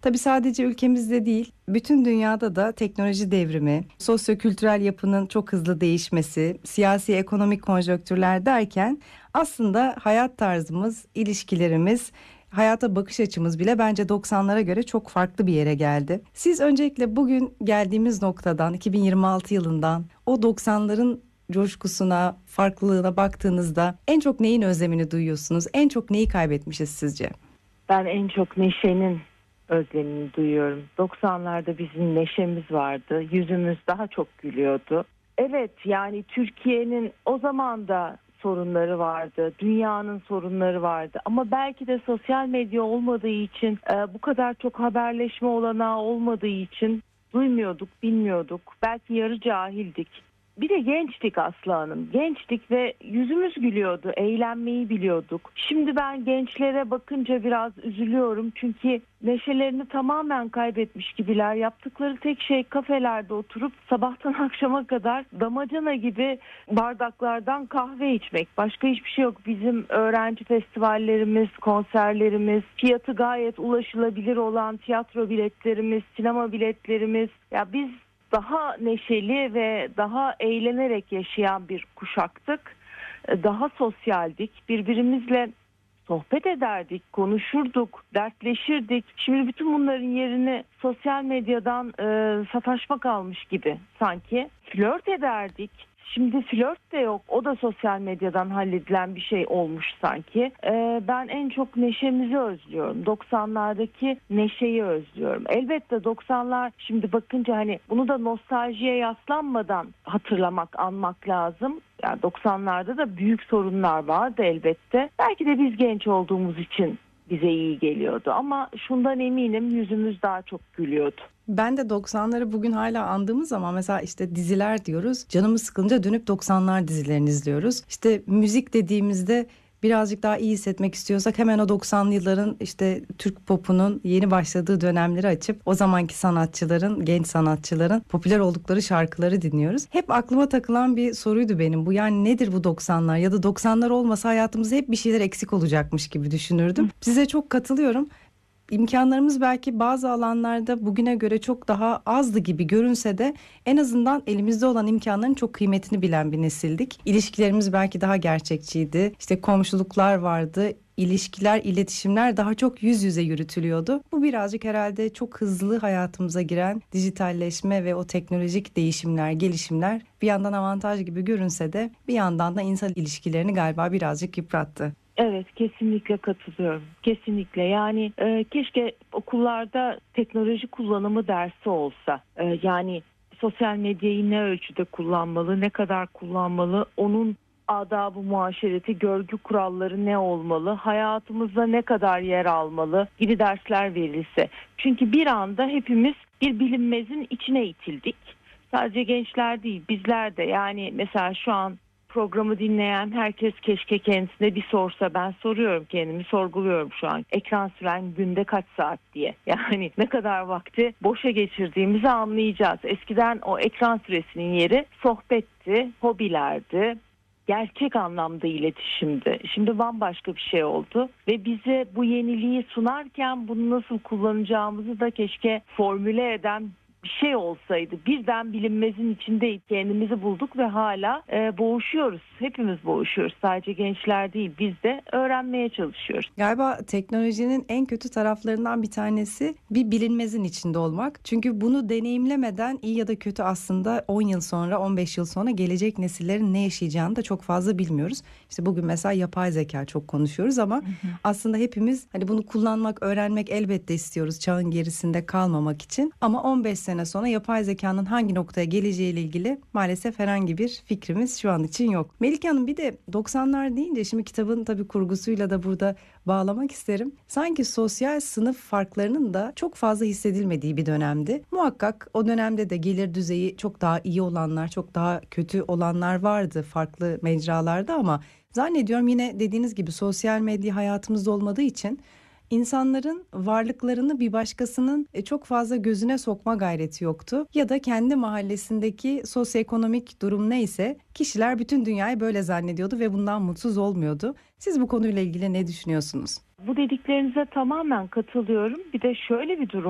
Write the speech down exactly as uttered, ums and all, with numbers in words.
Tabii sadece ülkemizde değil, bütün dünyada da teknoloji devrimi, sosyo-kültürel yapının çok hızlı değişmesi, siyasi ekonomik konjonktürler derken aslında hayat tarzımız, ilişkilerimiz, hayata bakış açımız bile bence doksanlara göre çok farklı bir yere geldi. Siz öncelikle bugün geldiğimiz noktadan, iki bin yirmi altı yılından o doksanların coşkusuna, farklılığına baktığınızda en çok neyin özlemini duyuyorsunuz? En çok neyi kaybetmişiz sizce? Ben en çok neşenin özlemini duyuyorum. doksanlarda bizim neşemiz vardı. Yüzümüz daha çok gülüyordu. Evet, yani Türkiye'nin o zaman da sorunları vardı. Dünyanın sorunları vardı. Ama belki de sosyal medya olmadığı için, bu kadar çok haberleşme olanağı olmadığı için duymuyorduk, bilmiyorduk. Belki yarı cahildik. Bir de gençtik Aslı Hanım. Gençtik ve yüzümüz gülüyordu. Eğlenmeyi biliyorduk. Şimdi ben gençlere bakınca biraz üzülüyorum. Çünkü neşelerini tamamen kaybetmiş gibiler. Yaptıkları tek şey kafelerde oturup sabahtan akşama kadar damacana gibi bardaklardan kahve içmek. Başka hiçbir şey yok. Bizim öğrenci festivallerimiz, konserlerimiz, fiyatı gayet ulaşılabilir olan tiyatro biletlerimiz, sinema biletlerimiz. Ya biz daha neşeli ve daha eğlenerek yaşayan bir kuşaktık. Daha sosyaldik. Birbirimizle sohbet ederdik, konuşurduk, dertleşirdik. Şimdi bütün bunların yerini sosyal medyadan e, sataşmak almış gibi sanki. Flört ederdik. Şimdi flört de yok. O da sosyal medyadan halledilen bir şey olmuş sanki. Ee, ben en çok neşemizi özlüyorum. doksanlardaki neşeyi özlüyorum. Elbette doksanlar şimdi bakınca hani bunu da nostaljiye yaslanmadan hatırlamak, anmak lazım. Yani doksanlarda da büyük sorunlar vardı elbette. Belki de biz genç olduğumuz için bize iyi geliyordu. Ama şundan eminim, yüzümüz daha çok gülüyordu. Ben de doksanları bugün hala andığımız zaman mesela işte diziler diyoruz. Canımız sıkılınca dönüp doksanlar dizilerini izliyoruz. İşte müzik dediğimizde birazcık daha iyi hissetmek istiyorsak hemen o doksanlı yılların işte Türk popunun yeni başladığı dönemleri açıp o zamanki sanatçıların, genç sanatçıların popüler oldukları şarkıları dinliyoruz. Hep aklıma takılan bir soruydu benim bu. Yani nedir bu doksanlar ya da doksanlar olmasa hayatımızda hep bir şeyler eksik olacakmış gibi düşünürdüm. Size çok katılıyorum. İmkanlarımız belki bazı alanlarda bugüne göre çok daha azdı gibi görünse de en azından elimizde olan imkanların çok kıymetini bilen bir nesildik. İlişkilerimiz belki daha gerçekçiydi. İşte komşuluklar vardı. İlişkiler, iletişimler daha çok yüz yüze yürütülüyordu. Bu birazcık herhalde çok hızlı hayatımıza giren dijitalleşme ve o teknolojik değişimler, gelişimler bir yandan avantaj gibi görünse de bir yandan da insan ilişkilerini galiba birazcık yıprattı. Evet, kesinlikle katılıyorum. Kesinlikle yani e, keşke okullarda teknoloji kullanımı dersi olsa. E, yani sosyal medyayı ne ölçüde kullanmalı, ne kadar kullanmalı, onun adab-ı muaşereti, görgü kuralları ne olmalı, hayatımızda ne kadar yer almalı gibi dersler verilse. Çünkü bir anda hepimiz bir bilinmezin içine itildik. Sadece gençler değil, bizler de. Yani mesela şu an programı dinleyen herkes keşke kendisine bir sorsa. Ben soruyorum, kendimi sorguluyorum şu an. Ekran süren günde kaç saat diye. Yani ne kadar vakti boşa geçirdiğimizi anlayacağız. Eskiden o ekran süresinin yeri sohbetti, hobilerdi, gerçek anlamda iletişimdi. Şimdi bambaşka bir şey oldu ve bize bu yeniliği sunarken bunu nasıl kullanacağımızı da keşke formüle eden bir şey olsaydı. Birden bilinmezin içindeyiz, kendimizi bulduk ve hala e, boğuşuyoruz. Hepimiz boğuşuyoruz. Sadece gençler değil, biz de öğrenmeye çalışıyoruz. Galiba teknolojinin en kötü taraflarından bir tanesi bir bilinmezin içinde olmak. Çünkü bunu deneyimlemeden iyi ya da kötü aslında on yıl sonra, on beş yıl sonra gelecek nesillerin ne yaşayacağını da çok fazla bilmiyoruz. İşte bugün mesela yapay zeka çok konuşuyoruz ama hı hı. aslında hepimiz hani bunu kullanmak, öğrenmek elbette istiyoruz çağın gerisinde kalmamak için. Ama on beş sene sonra yapay zekanın hangi noktaya geleceğiyle ilgili maalesef herhangi bir fikrimiz şu an için yok. Melike Hanım, bir de doksanlar deyince şimdi kitabın tabii kurgusuyla da burada bağlamak isterim. Sanki sosyal sınıf farklarının da çok fazla hissedilmediği bir dönemdi. Muhakkak o dönemde de gelir düzeyi çok daha iyi olanlar, çok daha kötü olanlar vardı farklı mecralarda ama zannediyorum yine dediğiniz gibi sosyal medya hayatımızda olmadığı için İnsanların varlıklarını bir başkasının çok fazla gözüne sokma gayreti yoktu. Ya da kendi mahallesindeki sosyoekonomik durum neyse kişiler bütün dünyayı böyle zannediyordu ve bundan mutsuz olmuyordu. Siz bu konuyla ilgili ne düşünüyorsunuz? Bu dediklerinize tamamen katılıyorum. Bir de şöyle bir durum